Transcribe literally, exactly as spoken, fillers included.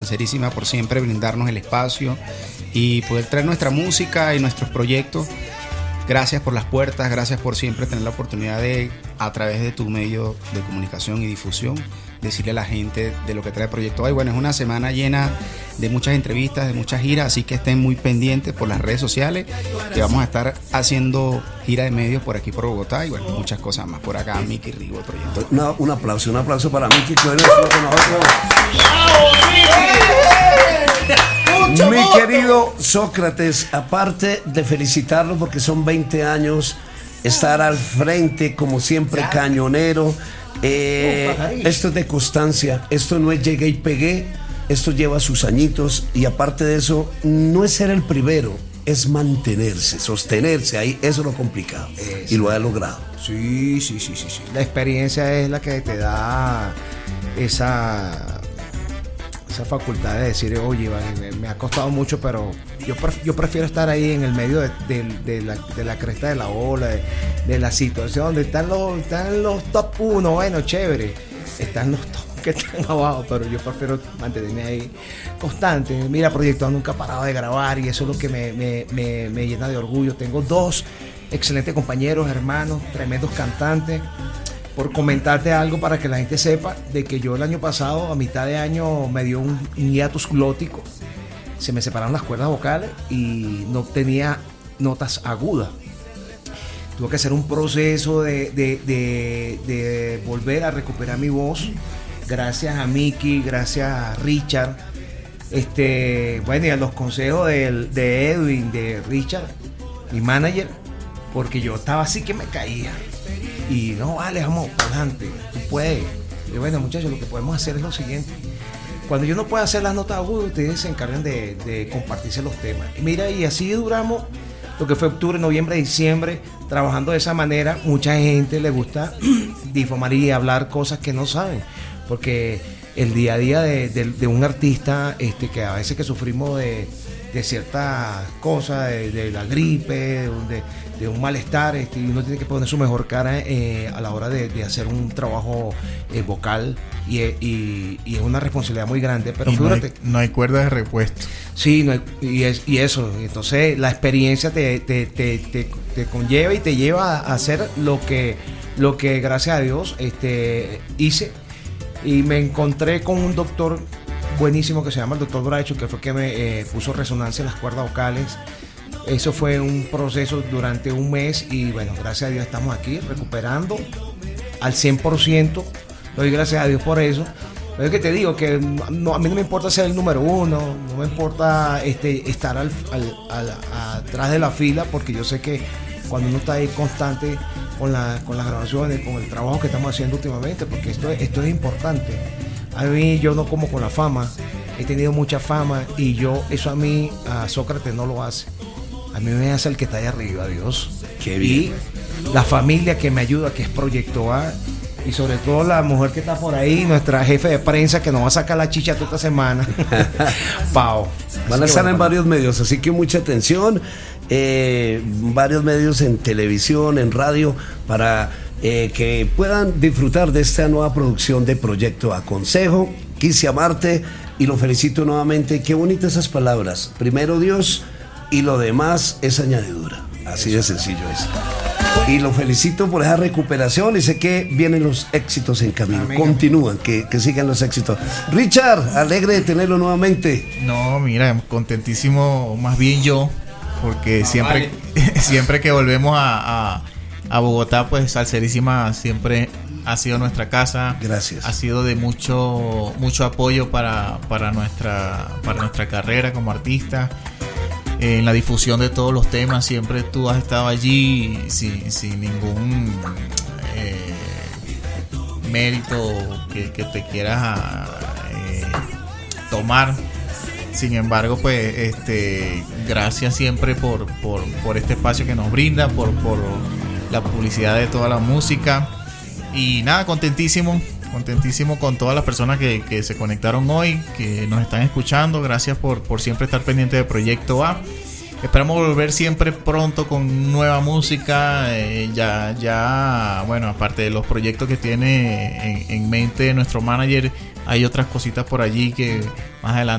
Serísima por siempre brindarnos el espacio y poder traer nuestra música y nuestros proyectos. Gracias por las puertas, gracias por siempre tener la oportunidad de, a través de tu medio de comunicación y difusión, decirle a la gente de lo que trae Proyecto A. Y bueno, es una semana llena de muchas entrevistas, de muchas giras, así que estén muy pendientes por las redes sociales, que vamos a estar haciendo gira de medios por aquí por Bogotá y bueno, muchas cosas más. Por acá, Miki Rigo, el proyecto. Una, un aplauso, un aplauso para Miki, que hoy estuvo con nosotros. Mi querido Sócrates, aparte de felicitarlo porque son veinte años, estar al frente como siempre cañonero, eh, esto es de constancia, esto no es llegué y pegué, esto lleva sus añitos y aparte de eso, no es ser el primero, es mantenerse, sostenerse ahí, eso es lo complicado es, y lo ha logrado. Sí, sí, sí, sí, sí. La experiencia es la que te da esa... esa facultad de decir, oye, vale, me, me ha costado mucho, pero yo, pref- yo prefiero estar ahí en el medio de, de, de, la, de la cresta de la ola, de, de la situación donde están los, están los top uno, bueno, chévere, están los top que están abajo, pero yo prefiero mantenerme ahí constante. Mira, Proyecto A nunca ha parado de grabar y eso es lo que me, me, me, me llena de orgullo. Tengo dos excelentes compañeros, hermanos, tremendos cantantes. Por comentarte algo para que la gente sepa de que yo el año pasado, a mitad de año, me dio un, un hiatus glótico. Se me separaron las cuerdas vocales y no tenía notas agudas. Tuve que hacer un proceso de, de, de, de volver a recuperar mi voz. Gracias a Miki, gracias a Richard. Este, bueno, y a los consejos de, de Edwin, de Richard, mi manager, porque yo estaba así que me caía. Y no, vale, vamos para adelante, tú puedes. Y bueno, muchachos, lo que podemos hacer es lo siguiente. Cuando yo no pueda hacer las notas agudas, ustedes se encargan de, de compartirse los temas. Y mira, y así duramos lo que fue octubre, noviembre, diciembre, trabajando de esa manera. Mucha gente le gusta difamar y hablar cosas que no saben. Porque el día a día de, de, de un artista, este, que a veces que sufrimos de, de ciertas cosas, de, de la gripe, de, de un malestar, este, y uno tiene que poner su mejor cara eh, a la hora de, de hacer un trabajo eh, vocal y, y, y es una responsabilidad muy grande, pero y fíjate, no hay, no hay cuerda de repuesto. Sí, no hay, y, es, y eso, entonces la experiencia te, te, te, te, te conlleva y te lleva a hacer lo que, lo que gracias a Dios este, hice, y me encontré con un doctor buenísimo que se llama el doctor Bracho, que fue que me eh, puso resonancia en las cuerdas vocales. Eso fue un proceso durante un mes y bueno, gracias a Dios estamos aquí recuperando al cien por ciento. Doy gracias a Dios por eso. Pero es que te digo que no, a mí no me importa ser el número uno, no me importa este, estar al, al, al, atrás de la fila, porque yo sé que cuando uno está ahí constante con, la, con las grabaciones, con el trabajo que estamos haciendo últimamente, porque esto, esto es importante. A mí, yo no como con la fama, he tenido mucha fama y yo, eso a mí, a Sócrates no lo hace. A mí me hace el que está ahí arriba, Dios. Qué bien. Y la familia que me ayuda, que es Proyecto A, y sobre todo la mujer que está por ahí, nuestra jefe de prensa, que nos va a sacar la chicha toda esta semana. Pau. Van a estar bueno, en varios medios, así que mucha atención. Eh, varios medios en televisión, en radio, para eh, que puedan disfrutar de esta nueva producción de Proyecto A. Consejo, quise amarte y lo felicito nuevamente. Qué bonitas esas palabras. Primero Dios y lo demás es añadidura. Así de sencillo es. Y lo felicito por esa recuperación y sé que vienen los éxitos en camino. Amén. Continúan, que, que sigan los éxitos. Richard, alegre de tenerlo nuevamente. No, mira, contentísimo más bien yo, porque ah, siempre, vale. siempre que volvemos a, a, a Bogotá, pues Salserísima siempre ha sido nuestra casa. Gracias. Ha sido de mucho, mucho apoyo para, para, nuestra, para nuestra carrera como artista. En la difusión de todos los temas siempre tú has estado allí sin, sin ningún eh, mérito que, que te quieras eh, tomar. Sin embargo, pues este gracias siempre por, por, por este espacio que nos brinda, por, por la publicidad de toda la música. Y nada, contentísimo contentísimo con todas las personas que, que se conectaron hoy, que nos están escuchando. Gracias por, por siempre estar pendiente de Proyecto A. Esperamos volver siempre pronto con nueva música. Eh, ya, ya, bueno, aparte de los proyectos que tiene en, en mente nuestro manager, hay otras cositas por allí que más adelante